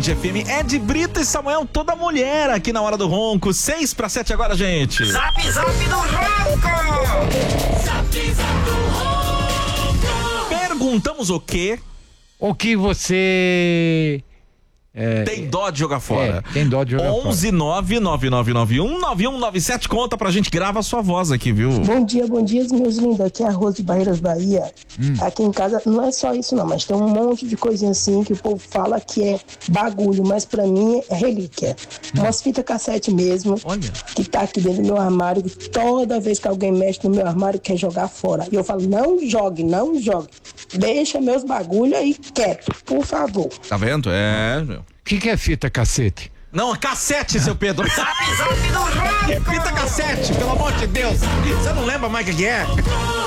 FM. Ed Brito e Samuel, toda mulher aqui na Hora do Ronco. 6:07 agora, gente. Zap Zap do Ronco. Zap Zap do Ronco. Perguntamos o quê? O que você... Tem dó de jogar fora. Tem dó de jogar 11 99991 9197. Conta pra gente, grava a sua voz aqui, viu? Bom dia, meus lindos. Aqui é a Rose de Barreiras, Bahia. Aqui em casa não é só isso não, mas tem um monte de coisinha assim que o povo fala que é bagulho, mas pra mim é relíquia. Umas fitas cassete mesmo, Olha. que tá aqui dentro do meu armário, que toda vez que alguém mexe no meu armário quer jogar fora. E eu falo, não jogue. Deixa meus bagulhos aí quieto, por favor. Tá vendo? Meu. O que é fita cassete? Não, cassete, seu Pedro. Zap Zap do Ronco. Fita cassete, pelo amor de Deus. Você não lembra mais o que é?